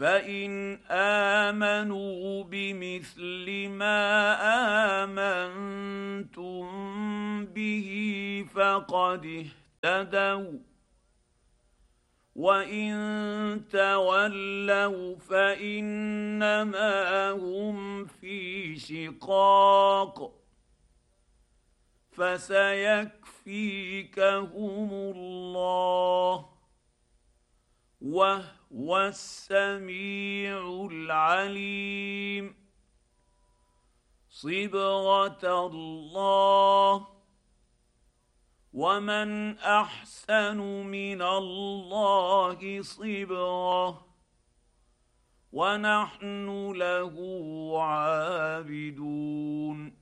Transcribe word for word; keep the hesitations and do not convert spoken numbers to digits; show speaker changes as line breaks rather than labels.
فان امنوا بمثل ما امنتم به فقد اهتدوا وان تولوا فانما هم في شقاق فسيكفيكهم الله وهو السميع العليم. صبغة الله ومن احسن من الله صبغة ونحن له عابدون.